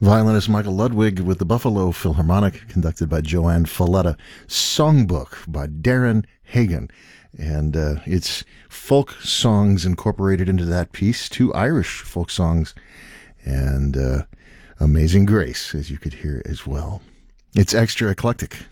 Violinist Michael Ludwig with the Buffalo Philharmonic, conducted by Joanne Falletta. Songbook by Darren Hagen. And it's folk songs incorporated into that piece, two Irish folk songs, and Amazing Grace, as you could hear as well. It's extra eclectic.